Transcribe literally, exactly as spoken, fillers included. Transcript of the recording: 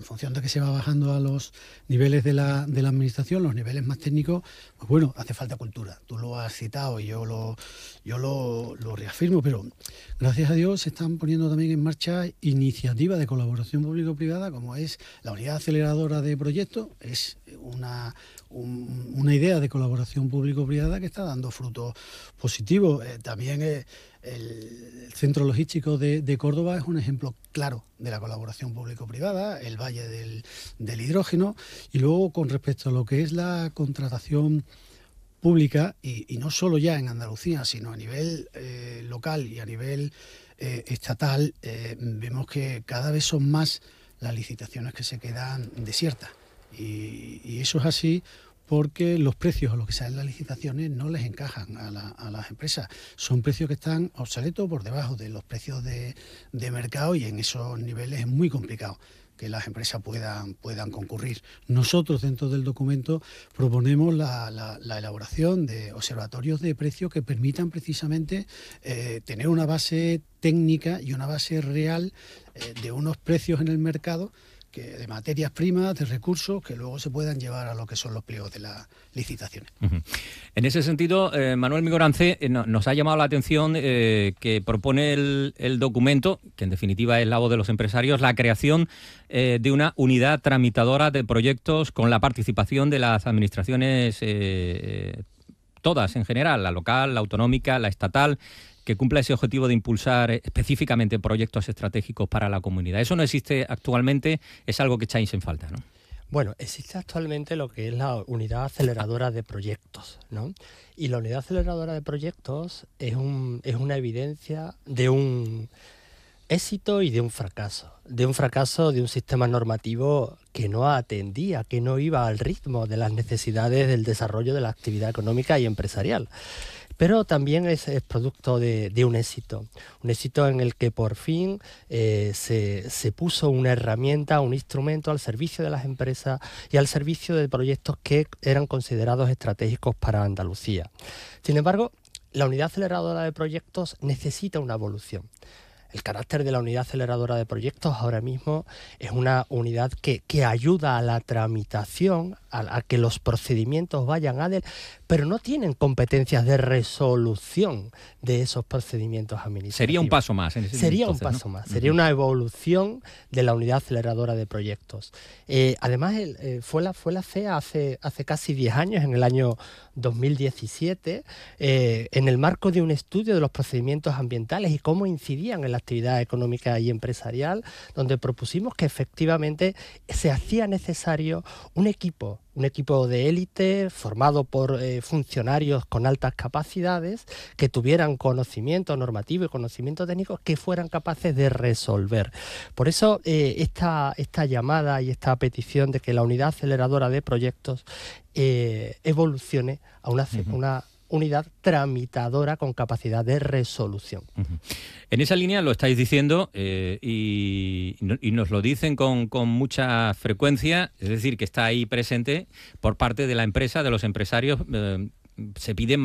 función de que se va bajando a los niveles de la, de la administración, los niveles más técnicos, pues bueno, hace falta cultura. Tú lo has citado y yo lo, yo lo, lo reafirmo, pero gracias a Dios se están poniendo también en marcha iniciativas de colaboración público-privada, como es la unidad aceleradora de proyectos, es una, un, una idea de colaboración público-privada que está dando frutos positivos. Eh, también eh, el Centro Logístico de, de Córdoba es un ejemplo claro de la colaboración público-privada, el Valle del, del Hidrógeno, y luego con respecto a lo que es la contratación pública, y, y no solo ya en Andalucía, sino a nivel eh, local y a nivel eh, estatal, eh, vemos que cada vez son más las licitaciones que se quedan desiertas. Y, y eso es así porque los precios a los que salen las licitaciones no les encajan a, la, a las empresas. Son precios que están obsoletos, por debajo de los precios de, de mercado, y en esos niveles es muy complicado que las empresas puedan, puedan concurrir. Nosotros, dentro del documento, proponemos la, la, la elaboración de observatorios de precios que permitan precisamente eh, tener una base técnica y una base real eh, de unos precios en el mercado, que de materias primas, de recursos, que luego se puedan llevar a lo que son los pliegos de las licitaciones. Uh-huh. En ese sentido, eh, Manuel Migorance, eh, no, nos ha llamado la atención eh, que propone el, el documento, que en definitiva es la voz de los empresarios, la creación eh, de una unidad tramitadora de proyectos con la participación de las administraciones eh, todas en general, la local, la autonómica, la estatal, que cumpla ese objetivo de impulsar específicamente proyectos estratégicos para la comunidad. Eso no existe actualmente, es algo que echáis en falta, ¿no? Bueno, existe actualmente lo que es la unidad aceleradora de proyectos, ¿no? Y la unidad aceleradora de proyectos es, un, es una evidencia de un éxito y de un fracaso. De un fracaso de un sistema normativo que no atendía, que no iba al ritmo de las necesidades del desarrollo de la actividad económica y empresarial. Pero también es, es producto de, de un éxito, un éxito en el que por fin eh, se, se puso una herramienta, un instrumento al servicio de las empresas y al servicio de proyectos que eran considerados estratégicos para Andalucía. Sin embargo, la unidad aceleradora de proyectos necesita una evolución. El carácter de la unidad aceleradora de proyectos ahora mismo es una unidad que, que ayuda a la tramitación, a, a que los procedimientos vayan adelante, pero no tienen competencias de resolución de esos procedimientos administrativos. Sería un paso más. En ese sería entonces, un paso ¿no? más, sería Uh-huh. una evolución de la unidad aceleradora de proyectos. Eh, además, el, eh, fue, la, fue la C E A hace, hace casi diez años, en el año dos mil diecisiete, eh, en el marco de un estudio de los procedimientos ambientales y cómo incidían en la actividad económica y empresarial, donde propusimos que efectivamente se hacía necesario un equipo, un equipo de élite formado por eh, funcionarios con altas capacidades que tuvieran conocimiento normativo y conocimiento técnico que fueran capaces de resolver. Por eso eh, esta, esta llamada y esta petición de que la unidad aceleradora de proyectos eh, evolucione a una, uh-huh. una unidad tramitadora con capacidad de resolución. Uh-huh. En esa línea lo estáis diciendo eh, y, y nos lo dicen con, con mucha frecuencia, es decir, que está ahí presente por parte de la empresa, de los empresarios, eh, se pide más